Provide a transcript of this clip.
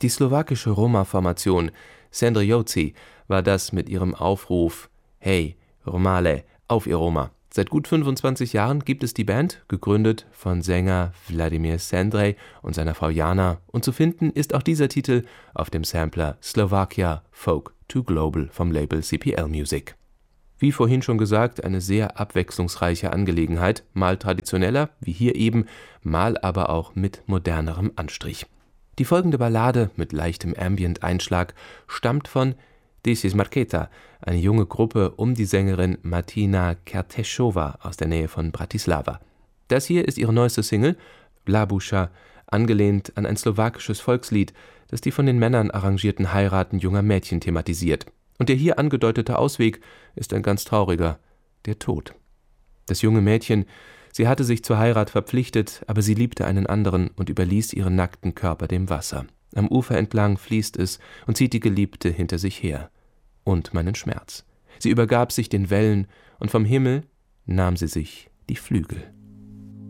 Die slowakische Roma-Formation Sendrioci war das mit ihrem Aufruf »Hey, Romale, auf ihr Roma«. Seit gut 25 Jahren gibt es die Band, gegründet von Sänger Vladimir Sendrej und seiner Frau Jana, und zu finden ist auch dieser Titel auf dem Sampler Slovakia Folk to Global vom Label CPL Music. Wie vorhin schon gesagt, eine sehr abwechslungsreiche Angelegenheit, mal traditioneller, wie hier eben, mal aber auch mit modernerem Anstrich. Die folgende Ballade mit leichtem Ambient-Einschlag stammt von This is Marketa, eine junge Gruppe um die Sängerin Martina Kertészova aus der Nähe von Bratislava. Das hier ist ihre neueste Single, Blabuša, angelehnt an ein slowakisches Volkslied, das die von den Männern arrangierten Heiraten junger Mädchen thematisiert. Und der hier angedeutete Ausweg ist ein ganz trauriger, der Tod. Das junge Mädchen, sie hatte sich zur Heirat verpflichtet, aber sie liebte einen anderen und überließ ihren nackten Körper dem Wasser. Am Ufer entlang fließt es und zieht die Geliebte hinter sich her. Und meinen Schmerz. Sie übergab sich den Wellen, und vom Himmel nahm sie sich die Flügel.